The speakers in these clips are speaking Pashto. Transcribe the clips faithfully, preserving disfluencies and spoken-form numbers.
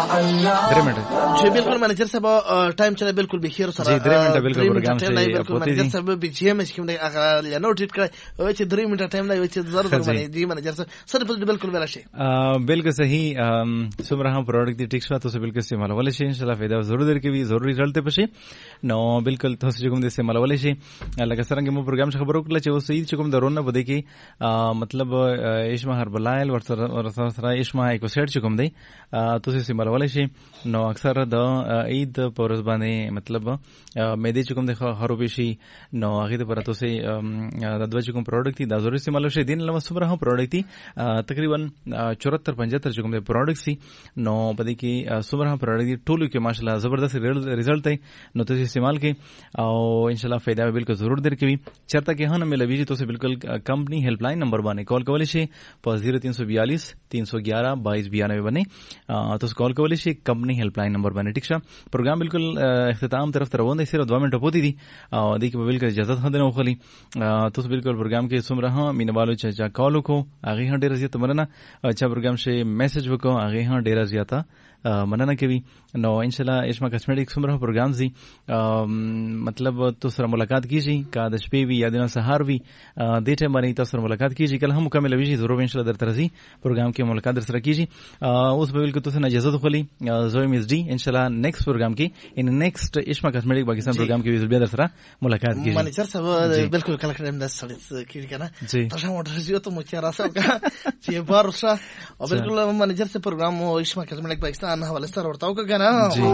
درې منټه چې بالکل منیجر صاحب ټایم چله بالکل به خیر سره جی درې منټه بالکل پروګرام ته بالکل منیجر صاحب به چې هم کوم دی هغه یا نوټ کړی او چې درې منټه ټایم لای چې زر زر باندې دی منیجر صاحب سره بالکل ولا شي بالکل صحیح څومره هم پروډکټ دی ټیک شو تاسو بالکل استعمال ولې شي ان شاء الله فائدہ ضرور درکوي ضروري رزلټ پشي نو بالکل تاسو کوم د استعمال ولې شي لکه څنګه مو پروګرام څخه خبرو کړل چې و سید کوم درونه بده کې مطلب اشما هربلایل ورته سره اشما ایکوسایډ کوم دی تاسو استعمال ولې شي نو اکثر د عید پرز باندې مطلب مېدې چې کوم د خرابې شي نو هغه د پرته سي د دوه چې کوم پروډکټ دی دا ضروري استعمال شي دین لمه صبره هم پروډکټ دی تقریبا چوهتر پنځهتر چې کوم د پروډکټ سي نو پدې کې صبره هم پروډکټ دی ټولو کې ماشاءالله زبردست رزلټ دی نو تاسو استعمال کې او ان شاء الله فائدہ بالکل ضرور درکوي چرته کې هنه ملوي تاسو بالکل کمپنی هیلپ لاین نمبر باندې کال کولای شي په صفر تین سو بیالیس تین سو گیارہ بائیس بیانوے باندې تاسو کال کولای شي کمپنی هیلپ لاین نمبر باندې ټیک شه پروګرام بالکل اختتام طرف ته روان دی صرف دوه منټه پوتی دي او د کې بالکل اجازه هم نه وخلی تاسو بالکل پروګرام کې سمره ها مینوالو چې کال وکړو هغه هم ډیر زیات مننه چې پروګرام شي میسج وکړو هغه هم ډیر زیاته مننه کوي نو ان شاء الله اشما کاسمیټک سمره پروګرام زی مطلب تو سره ملاقات کیږي کا د شپې وی یا د سهار وی د ټیم باندې تاسو سره ملاقات کیږي کله هم مکمل وی ضرور ان شاء الله درته راځي پروګرام کې ملاقات در سره کیږي اوس به بالکل تاسو نه اجازه خولي زویم اس ډی ان شاء الله نیکسٹ پروګرام کې ان نیکسٹ اشما کاسمیټک پاکستان پروګرام کې بیا در سره ملاقات کیږي منیجر صاحب بالکل کله کله د سړی کیږي کنه تاسو مو درځي ته مو چې راځه چې بارشه او بالکل منیجر صاحب پروګرام اشما کاسمیټک پاکستان حواله سره ورتاو کنه جی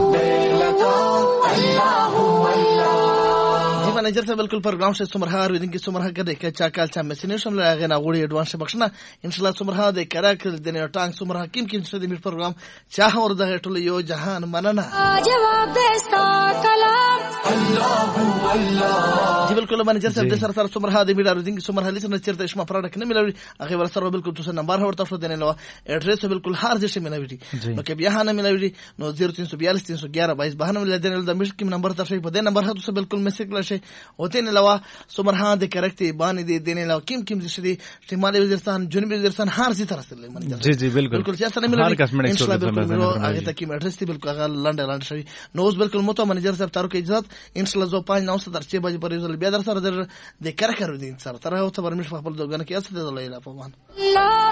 जी मैनेजर से बिल्कुल प्रोग्राम से सुमरहा रिंग की सुमरहा का देखे चाकाल चा मैसिनेशन लगे ना वोडी एडवांस बख्शना इंशाल्लाह सुमरहा दे करा कर देने टांग सुमरहा किम किम से मिट प्रोग्राम चाह और दे टुल यो जहान मनना जवाब देस्ता कलाम अल्लाहु अल्लाह जी बिल्कुल मैनेजर से दे सर सर सुमरहा दे मिट रिंग सुमरहा लिसन चरते इस्मा प्रोडक्ट ने मिला आगे वाला सर बिल्कुल तुसे नंबर और तफो देने लो एड्रेस बिल्कुल हर जैसे मिलाविटी नो के यहां ना मिलाविटी नो जीरो तीन सौ बयालीस तीन सौ ग्यारह बाईस बहाना मिला देने लो मिट की नंबर तफे पे दे नंबर है तुसे बिल्कुल मैसेज होते ने लवा सुमरहा दे करते बानी दे देने लवा किम किम जैसे शिमाली वजीरस्तान जनूबी वजीरस्तान हर सी तरह से ले जी जी बिल्कुल बिल्कुल जैसा नहीं मिला इंशाल्लाह बिल्कुल आगे तक की एड्रेस थी बिल्कुल अगर लंडन लंडन शरी नोज बिल्कुल मोतो मैनेजर साहब तारो के इजाजत इंशाल्लाह जो पाँच नौ से छह बजे पर रिजल्ट बेदर सर दे कर कर दिन सर तरह होता परमिश फखल दोगन के असले ले ला पवन